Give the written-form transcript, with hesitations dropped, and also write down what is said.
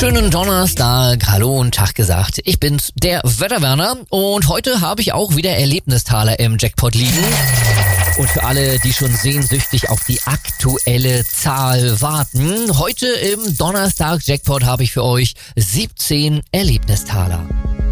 Schönen Donnerstag, hallo und Tag gesagt. Ich bin's, der Wetterwerner, und heute habe ich auch wieder Erlebnistaler im Jackpot liegen. Und für alle, die schon sehnsüchtig auf die aktuelle Zahl warten, heute im Donnerstag-Jackpot habe ich für euch 17 Erlebnistaler.